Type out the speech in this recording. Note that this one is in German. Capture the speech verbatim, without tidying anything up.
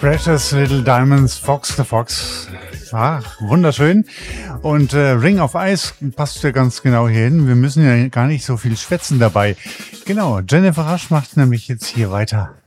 Precious Little Diamonds, Fox the Fox. Ach, wunderschön. Und äh, Ring of Ice passt ja ganz genau hier hin. Wir müssen ja gar nicht so viel schwätzen dabei. Genau, Jennifer Rush macht nämlich jetzt hier weiter.